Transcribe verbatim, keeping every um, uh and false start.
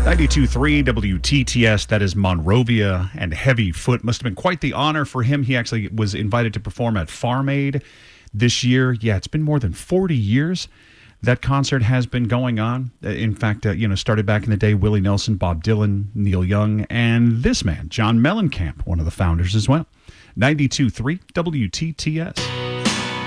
ninety-two point three W T T S, that is Monrovia, and Heavy Foot. Must have been quite the honor for him. He actually was invited to perform at Farm Aid this year. Yeah, it's been more than forty years that concert has been going on. In fact, uh, you know, started back in the day, Willie Nelson, Bob Dylan, Neil Young, and this man, John Mellencamp, one of the founders as well. ninety-two point three W T T S.